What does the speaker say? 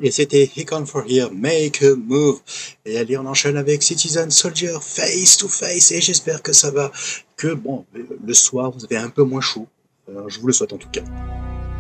Et c'était He Come For Here, Make a Move. Et allez, on enchaîne avec Citizen Soldier, Face to Face. Et j'espère que ça va, que bon, le soir, vous avez un peu moins chaud. Alors, je vous le souhaite en tout cas.